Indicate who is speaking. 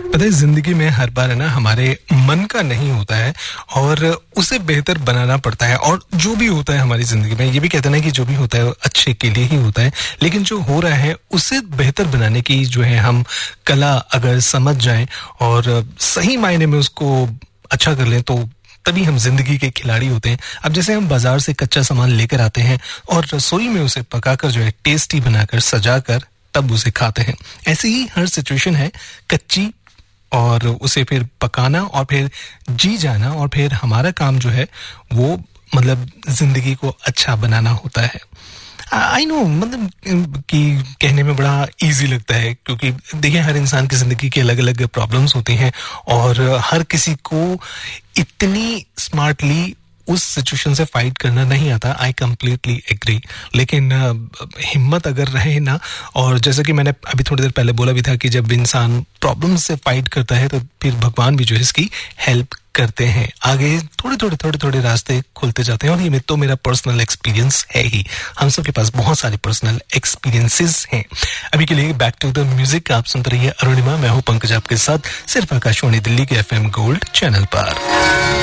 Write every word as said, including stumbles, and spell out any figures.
Speaker 1: पता है जिंदगी में हर बार है ना हमारे मन का नहीं होता है और उसे बेहतर बनाना पड़ता है। और जो भी होता है हमारी जिंदगी में, ये भी कहते हैं ना कि जो भी होता है अच्छे के लिए ही होता है, लेकिन जो हो रहा है उसे बेहतर बनाने की जो है हम कला अगर समझ जाएं और सही मायने में उसको अच्छा कर लें तो तभी हम जिंदगी के खिलाड़ी होते हैं। अब जैसे हम बाजार से कच्चा सामान लेकर आते हैं और रसोई में उसे पकाकर जो है टेस्टी बनाकर सजाकर तब उसे खाते हैं, ऐसे ही हर सिचुएशन है कच्ची और उसे फिर पकाना और फिर जी जाना और फिर हमारा काम जो है वो मतलब जिंदगी को अच्छा बनाना होता है। आई नो मतलब कि कहने में बड़ा इजी लगता है क्योंकि देखिए हर इंसान की जिंदगी के अलग अलग प्रॉब्लम्स होती हैं और हर किसी को इतनी स्मार्टली उस सिचुएशन से फाइट करना नहीं आता। आई कंप्लीटली एग्री, लेकिन हिम्मत अगर रहे ना, और जैसा कि मैंने अभी थोड़ी देर पहले बोला भी था कि जब इंसान प्रॉब्लम से फाइट करता है तो फिर भगवान भी जो है इसकी हेल्प करते हैं। आगे थोड़े थोड़े थोड़े थोड़े रास्ते खुलते जाते हैं और ये तो मेरा पर्सनल एक्सपीरियंस है ही। हम सब के पास बहुत सारे पर्सनल एक्सपीरियंसेस हैं। अभी के लिए बैक टू द म्यूजिक, आप सुनते रहिए अरुणिमा, मैं हूं पंकज आपके साथ सिर्फ आकाशवाणी दिल्ली के एफएम गोल्ड चैनल पर।